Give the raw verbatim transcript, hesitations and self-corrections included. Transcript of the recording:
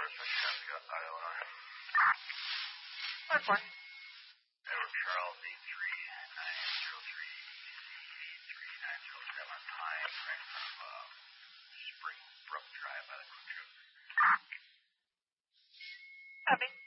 What for? Edward Charles, eight three nine zero three eight three nine zero seven Pine, right in front of uh, Spring Brook Drive by the Quick Trip. Copy.